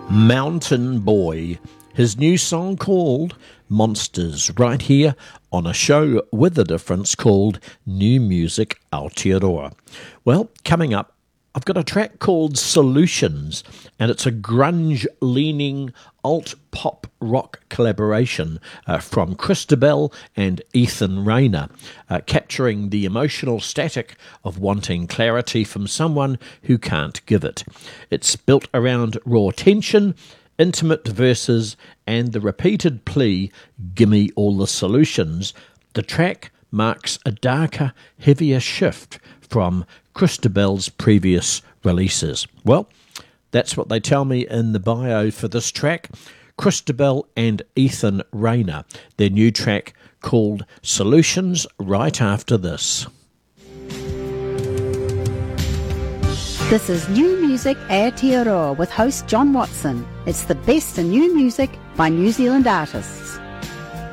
Mountain Boy, his new song called Monsters, right here on a show with a difference called New Music Aotearoa. Well, coming up, I've got a track called Solutions, and it's a grunge-leaning alt-pop rock collaboration from Christabel and Ethan Rayner, capturing the emotional static of wanting clarity from someone who can't give it. It's built around raw tension, intimate verses, and the repeated plea, "Gimme all the solutions." The track marks a darker, heavier shift from Christabel's previous releases. Well, that's what they tell me in the bio for this track. Christabel and Ethan Rayner, their new track called Solutions, right after this. This is New Music Aotearoa with host John Watson. It's the best in new music by New Zealand artists.